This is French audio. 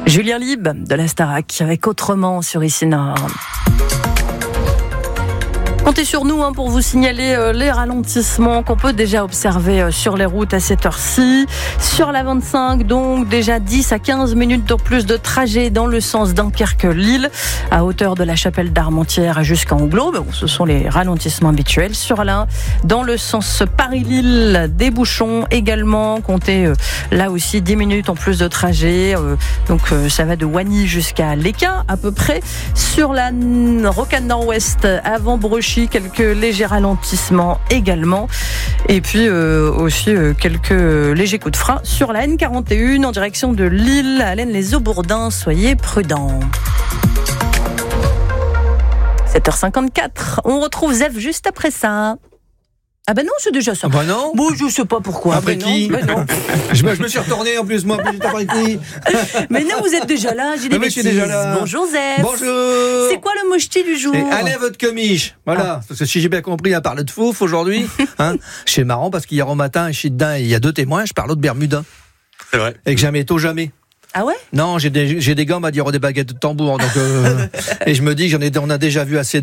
Julien Lib de la Starac avec Autrement sur ICI Nord. Comptez sur nous pour vous signaler les ralentissements qu'on peut déjà observer sur les routes à cette heure-ci. Sur la 25, donc déjà 10 à 15 minutes de plus de trajet dans le sens Dunkerque-Lille, à hauteur de la chapelle d'Armentières jusqu'à Anglo. Bon, ce sont les ralentissements habituels. Sur l'Ain, dans le sens Paris-Lille, des bouchons également. Comptez là aussi 10 minutes en plus de trajet. Donc ça va de Wagny jusqu'à Léquin à peu près. Sur la rocade nord-ouest, avant Brechy, quelques légers ralentissements également. Et puis aussi quelques légers coups de frein sur la N41 en direction de Lille, à Laine-les-Eaux-Bourdins. Soyez prudents. 7h54. On retrouve Zef juste après ça. Ah ben non, c'est déjà ça. Bah non. Bon, je sais pas pourquoi. Après qui non. je me suis retourné en plus, moi. Après qui Mais non, vous êtes déjà là. J'ai des mais je suis bêtises. déjà là. Bonjour Zef. Bonjour. C'est quoi le mocheti du jour? Allez votre comiche. Voilà. Parce que si j'ai bien compris, on parle de fouf aujourd'hui. C'est marrant parce qu'hier au matin, je suis dedans et il y a 2 témoins, je parle de Bermuda. C'est vrai. Et que jamais, tôt jamais. Ah ouais? Non, j'ai des gants à dire des baguettes de tambour. Donc, et je me dis, on a déjà vu assez